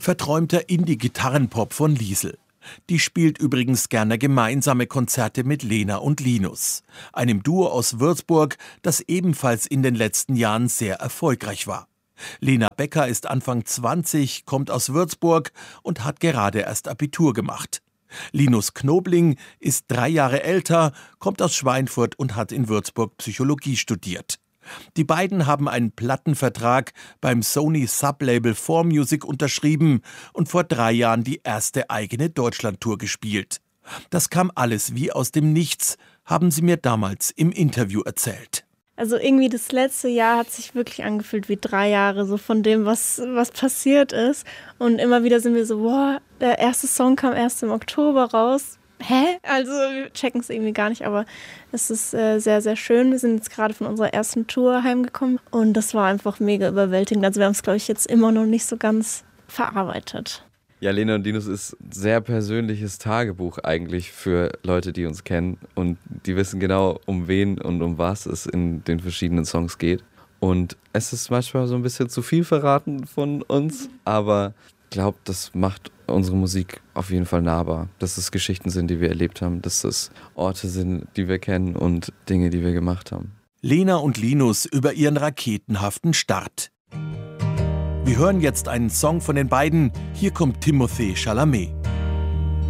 Verträumter Indie-Gitarrenpop von Liesl. Die spielt übrigens gerne gemeinsame Konzerte mit Lena und Linus, einem Duo aus Würzburg, das ebenfalls in den letzten Jahren sehr erfolgreich war. Lena Becker ist Anfang 20, kommt aus Würzburg und hat gerade erst Abitur gemacht. Linus Knobling ist 3 Jahre älter, kommt aus Schweinfurt und hat in Würzburg Psychologie studiert. Die beiden haben einen Plattenvertrag beim Sony Sublabel 4Music unterschrieben und vor 3 Jahren die erste eigene Deutschlandtour gespielt. Das kam alles wie aus dem Nichts, haben sie mir damals im Interview erzählt. Also irgendwie das letzte Jahr hat sich wirklich angefühlt wie 3 Jahre, so von dem, was passiert ist. Und immer wieder sind wir so, boah, der erste Song kam erst im Oktober raus. Hä? Also wir checken es irgendwie gar nicht, aber es ist sehr, sehr schön. Wir sind jetzt gerade von unserer ersten Tour heimgekommen und das war einfach mega überwältigend. Also wir haben es, glaube ich, jetzt immer noch nicht so ganz verarbeitet. Ja, Lena und Linus ist ein sehr persönliches Tagebuch eigentlich für Leute, die uns kennen. Und die wissen genau, um wen und um was es in den verschiedenen Songs geht. Und es ist manchmal so ein bisschen zu viel verraten von uns, aber ich glaube, das macht unsere Musik auf jeden Fall nahbar. Dass es Geschichten sind, die wir erlebt haben, dass es Orte sind, die wir kennen und Dinge, die wir gemacht haben. Lena und Linus über ihren raketenhaften Start. Wir hören jetzt einen Song von den beiden. Hier kommt Timothée Chalamet.